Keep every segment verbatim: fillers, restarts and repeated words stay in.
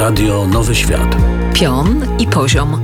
Radio Nowy Świat. Pion i poziom.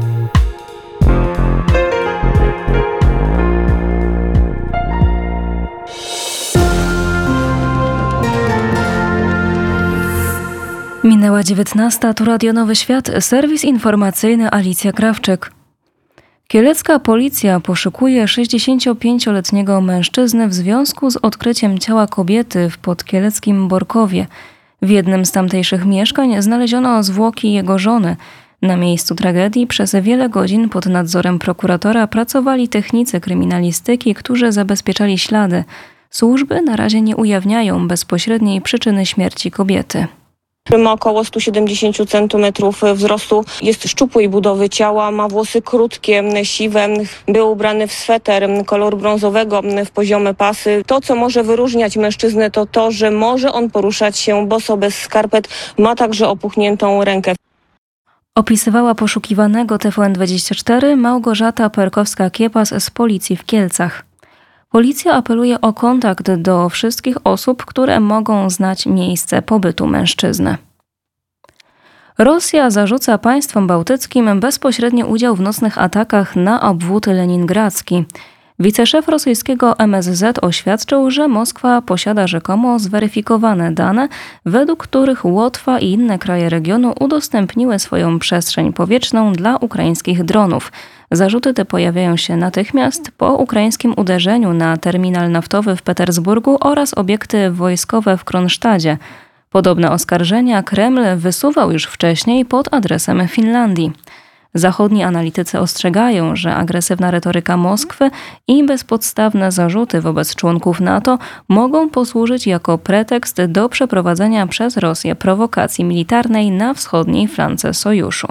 Minęła dziewiętnasta, tu Radio Nowy Świat, serwis informacyjny Alicja Krawczyk. Kielecka policja poszukuje sześćdziesięciopięcioletniego mężczyzny w związku z odkryciem ciała kobiety w podkieleckim Borkowie. W jednym z tamtejszych mieszkań znaleziono zwłoki jego żony. Na miejscu tragedii przez wiele godzin pod nadzorem prokuratora pracowali technicy kryminalistyki, którzy zabezpieczali ślady. Służby na razie nie ujawniają bezpośredniej przyczyny śmierci kobiety. Ma około sto siedemdziesiąt centymetrów wzrostu, jest szczupłej budowy ciała, ma włosy krótkie, siwe, był ubrany w sweter koloru brązowego, w poziome pasy. To, co może wyróżniać mężczyznę, to to, że może on poruszać się boso, bez skarpet, ma także opuchniętą rękę. Opisywała poszukiwanego T V N dwadzieścia cztery Małgorzata Perkowska-Kiepas z policji w Kielcach. Policja apeluje o kontakt do wszystkich osób, które mogą znać miejsce pobytu mężczyzny. Rosja zarzuca państwom bałtyckim bezpośredni udział w nocnych atakach na obwód leningradzki. Wiceszef rosyjskiego M S Z oświadczył, że Moskwa posiada rzekomo zweryfikowane dane, według których Łotwa i inne kraje regionu udostępniły swoją przestrzeń powietrzną dla ukraińskich dronów. Zarzuty te pojawiają się natychmiast po ukraińskim uderzeniu na terminal naftowy w Petersburgu oraz obiekty wojskowe w Kronsztadzie. Podobne oskarżenia Kreml wysuwał już wcześniej pod adresem Finlandii. Zachodni analitycy ostrzegają, że agresywna retoryka Moskwy i bezpodstawne zarzuty wobec członków NATO mogą posłużyć jako pretekst do przeprowadzenia przez Rosję prowokacji militarnej na wschodniej flance sojuszu.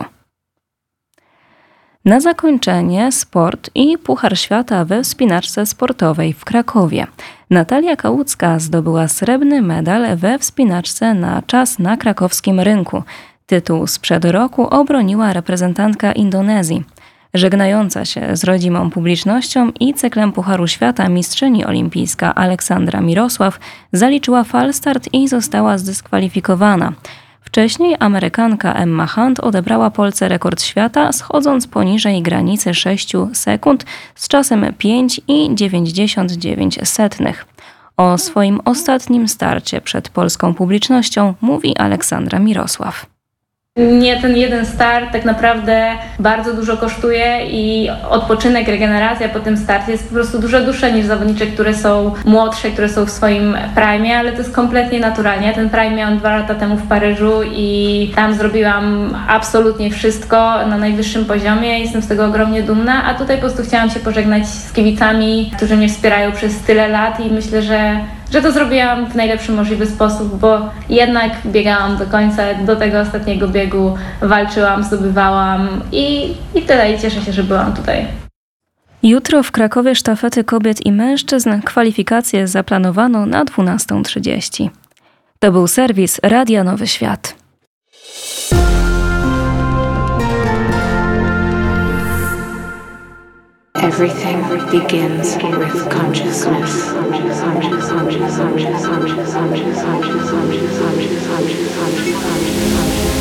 Na zakończenie sport i Puchar Świata we wspinaczce sportowej w Krakowie. Natalia Kałucka zdobyła srebrny medal we wspinaczce na czas na krakowskim rynku. Tytuł sprzed roku obroniła reprezentantka Indonezji. Żegnająca się z rodzimą publicznością i cyklem Pucharu Świata mistrzyni olimpijska Aleksandra Mirosław zaliczyła falstart i została zdyskwalifikowana. Wcześniej Amerykanka Emma Hunt odebrała Polce rekord świata, schodząc poniżej granicy sześciu sekund z czasem pięć i dziewięćdziesiąt dziewięć setnych. O swoim ostatnim starcie przed polską publicznością mówi Aleksandra Mirosław. Nie, ten jeden start tak naprawdę bardzo dużo kosztuje i odpoczynek, regeneracja po tym starcie jest po prostu dużo dłuższa niż zawodniczek, które są młodsze, które są w swoim prime, ale to jest kompletnie naturalnie. Ten prime miałam dwa lata temu w Paryżu i tam zrobiłam absolutnie wszystko na najwyższym poziomie. Jestem z tego ogromnie dumna, a tutaj po prostu chciałam się pożegnać z kibicami, którzy mnie wspierają przez tyle lat i myślę, że że to zrobiłam w najlepszy możliwy sposób, bo jednak biegałam do końca, do tego ostatniego biegu, walczyłam, zdobywałam i, i tyle. I cieszę się, że byłam tutaj. Jutro w Krakowie sztafety kobiet i mężczyzn kwalifikacje zaplanowano na dwunastą trzydzieści. To był serwis Radia Nowy Świat. Everything begins with consciousness.